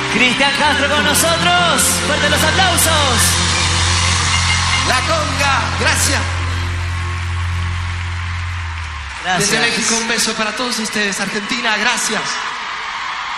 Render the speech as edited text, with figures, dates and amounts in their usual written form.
Cristian Castro con nosotros. Fuerte los aplausos. La conga, gracias. Gracias. Desde México un beso para todos ustedes. Argentina, gracias.